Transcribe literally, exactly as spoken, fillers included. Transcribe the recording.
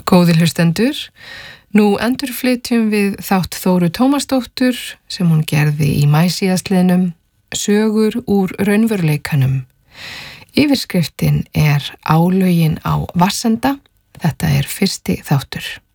Góðir hlustendur, nú endurflytjum við þátt Þóru Tómasdóttur sem hún gerði í maí síðastliðnum, sögur úr raunveruleikanum. Yfirskriftin er Álögin á Varsenda, þetta er fyrsti þáttur.